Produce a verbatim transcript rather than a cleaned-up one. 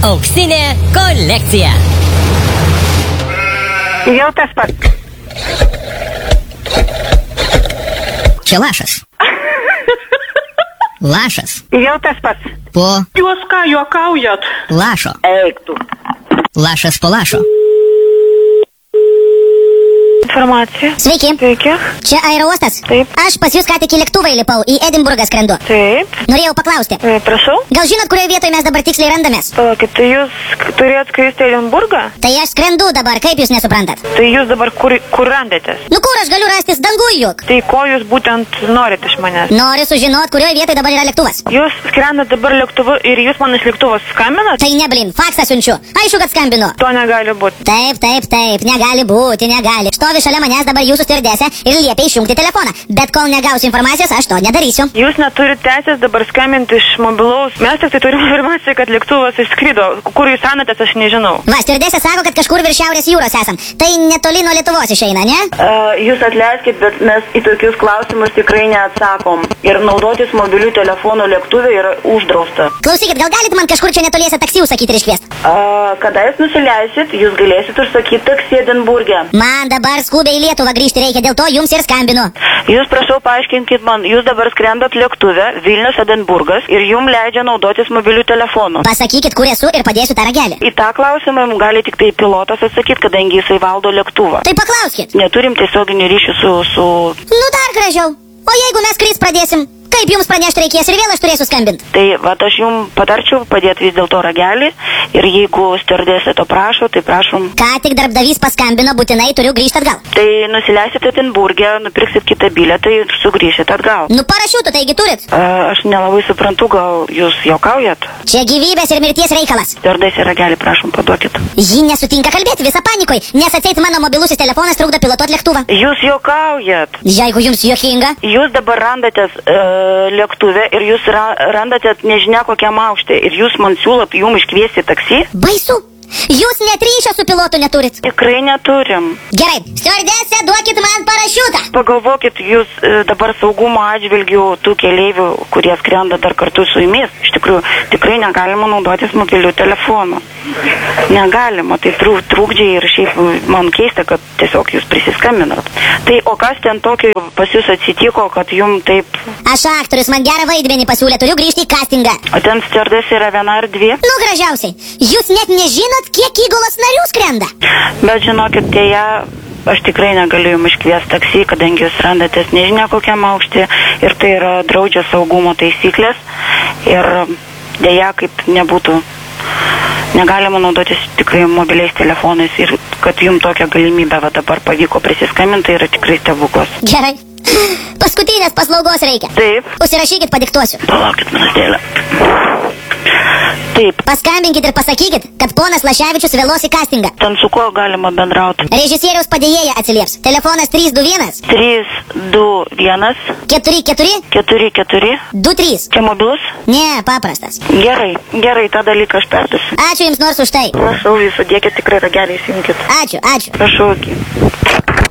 Auksinė kolekcija. Jau tas pats. Čia lašas. Lašas. Jau tas pats. Po Jūs ką juokaujat? lašo. Eik tu. Lašas po lašo. Informacija. Sveiki. Sveiki. Čia aerouostas? Taip. Aš pas jūs ką tik į lėktuvą įlipau, į Edinburgą skrendu. Taip. Norėjau paklausti. E, prašau. Gal žinot, kurioje vietoje mes dabar tiksliai randamės? Palaukit, tai jūs turėjot skristi į Edinburgą? Tai aš skrendu dabar, kaip jūs nesuprantat? Tai jūs dabar kur, kur randatės? Nu kur aš galiu rastis dangui juk? Tai ko jūs būtent norit iš manęs? Noriu sužinot, kurioje vietoje dabar yra lėktuvas. Jūs skrendat dabar lėktuvu ir jūs man iš lėktuvo skambinat? Tai ne, blin, faksą siunčiu. Aišku, kad skambinu. To negali būti. Taip, taip, taip, negali būti, negali. Stovi šalia manęs dabar jūsų stirdesė ir liepia išjungti telefoną. Bet kol negausiu informacijos, aš to nedarysiu. Jūs neturite teisės dabar skambinti iš mobilaus. Mes tik tai turime informaciją, kad lėktuvas išskrido. Kur jūs randatės, aš nežinau. Va, stirdesė sako, kad kažkur virš Šiaurės jūros esam. Tai netoli nuo Lietuvos išeina, ne? Uh, jūs atleiskit, bet mes į tokius klausimus tikrai neatsakom. Ir naudotis mobilių telefonų lėktuvė yra uždrausta. Klausykit, gal galite man kažkur čia netoliese taksi užsakyti ir iškviesti? Uh, kada jūs nusileisit, jūs galėsit užsakyti taksi Edinburgė. Man dabar skubiai į Lietuvą grįžti reikia, dėl to jums ir skambinu. Jūs prašau paaiškinkit man, jūs dabar skrendat lėktuve Vilnius Edinburgas ir jums leidžia naudotis mobilių telefonų. Pasakykit, kur esu ir padėsiu tą ragelį. Į tą klausimą jums gali tik tai pilotas atsakyti, kadangi jisai valdo lėktuvą. Tai paklauskit. Neturim tiesioginių ryšių su, su... Nu dar gražiau. O jeigu mes skris pradėsim? Kaip jums pranešti reikės ir vėl aš turėsiu skambinti? Tai va, aš jums patarčiau padėti vis dėlto ragelį ir jeigu stirdesė to prašo, tai prašom. Ką tik darbdavys paskambino, būtinai turiu grįžti atgal. Tai nusileisit Edinburgė, nupirksit kitą bilietą ir sugrįšit atgal. Nu parašiutų, taigi turit? A, aš nelabai suprantu, gal jūs juokaujat? Čia gyvybės ir mirties reikalas. Stirdesė ragelį, prašom, paduokit. Ji nesutinka kalbėti, visa panikoj, nes atseit mano mobilusis telefonas trukdo pilotuoti lėktuvą. Jūs juokaujat. Jeigu jums juokinga. Jūs dabar randatės e, lėktuve ir jūs ra, randatės nežinia kokiam aukšte ir jūs man siūlot jum iškviesti taksi? Baisu. Jūs net ryšio su pilotu neturit. Tikrai neturim. Gerai, stiordesė, duokit man parašiutą. Pagalvokit, jūs e, dabar saugumo atžvilgių tų keleivių, kurie skrenda dar kartu su jumis, iš tikrųjų tikrai negalima naudotis mobilių telefonų. Negalima, tai trūk, trūkdžiai ir šiaip man keista, kad tiesiog jūs prisiskambinat. Tai o kas ten tokio pas jūs atsitiko, kad jum taip... Aš aktorius, man gerą vaidmenį pasiūlė, turiu grįžti į castingą. O ten stiordesė yra viena ar dvi? Nu gražiausiai, jūs net nežinot, kiek įgulos narių skrenda. Bet žinokit, dėja, aš tikrai negaliu jums iškviesti taksi, kadangi jūs randatės nežinia kokiam aukštį ir tai yra draudžia saugumo taisyklės ir dėja, kaip nebūtų, negalima naudotis tikrai mobiliais telefonais ir kad jums tokią galimybę va dabar pavyko prisiskambinti, tai yra tikrai stebuklas. Gerai. Paskutinės paslaugos reikia. Taip. Užsirašykit, padiktuosiu. Palaukit minutėlę. Taip. Paskambinkit ir pasakykit, kad ponas Laševičius vėlos į castingą. Ten su kuo galima bendrauti? Režisieriaus padėjėja atsilieps. Telefonas trys du vienas. trys du vienas. keturi keturi. keturi keturi. du trys. Čia mobilus? Ne, paprastas. Gerai, gerai, tą dalyką aš perduosiu. Ačiū jums nors už tai. Prašau, jūs sudėkit tikrai ragelį, įsijunkit. Ačiū, ačiū. Prašau, okay.